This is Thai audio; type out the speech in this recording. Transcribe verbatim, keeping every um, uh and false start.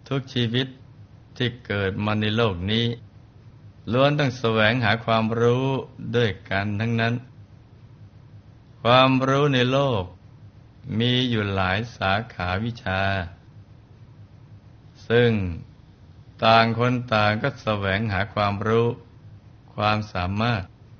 ทุกชีวิตที่เกิดมาในโลกนี้ล้วนต้องแสวงหาความรู้ด้วยกันทั้งนั้น ความรู้ในโลกมีอยู่หลายสาขาวิชาซึ่งต่างคนต่างก็แสวงหาความรู้ความสามารถ